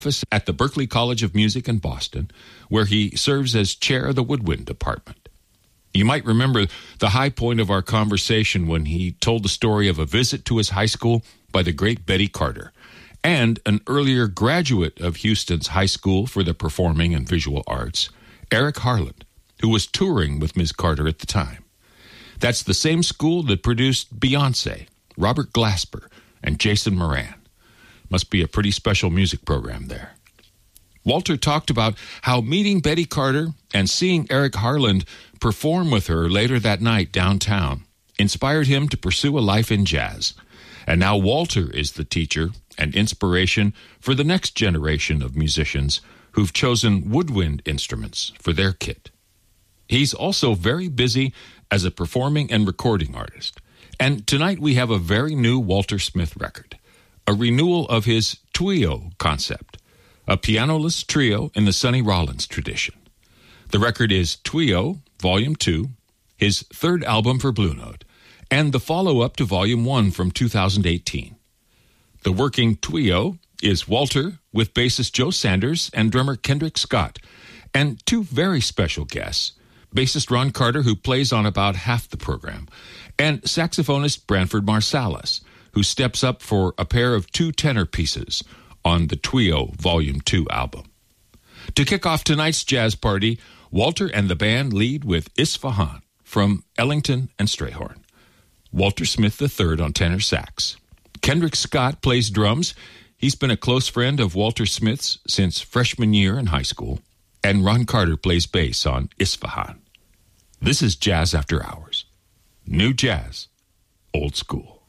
office at the Berklee College of Music in Boston, where he serves as chair of the woodwind department. You might remember the high point of our conversation when he told the story of a visit to his high school by the great Betty Carter, and an earlier graduate of Houston's High School for the Performing and Visual Arts, Eric Harland, who was touring with Ms. Carter at the time. That's the same school that produced Beyoncé, Robert Glasper, and Jason Moran. Must be a pretty special music program there. Walter talked about how meeting Betty Carter and seeing Eric Harland perform with her later that night downtown inspired him to pursue a life in jazz. And now Walter is the teacher and inspiration for the next generation of musicians who've chosen woodwind instruments for their kit. He's also very busy as a performing and recording artist. And tonight we have a very new Walter Smith record, a renewal of his trio concept, a pianoless trio in the Sonny Rollins tradition. The record is Trio, Volume 2, his third album for Blue Note, and the follow-up to Volume 1 from 2018. The working trio is Walter with bassist Joe Sanders and drummer Kendrick Scott, and two very special guests, bassist Ron Carter, who plays on about half the program, and saxophonist Branford Marsalis, who steps up for a pair of two tenor pieces on the Trio Volume 2 album. To kick off tonight's jazz party, Walter and the band lead with Isfahan from Ellington and Strayhorn. Walter Smith III on tenor sax. Kendrick Scott plays drums. He's been a close friend of Walter Smith's since freshman year in high school. And Ron Carter plays bass on Isfahan. This is Jazz After Hours. New jazz, old school.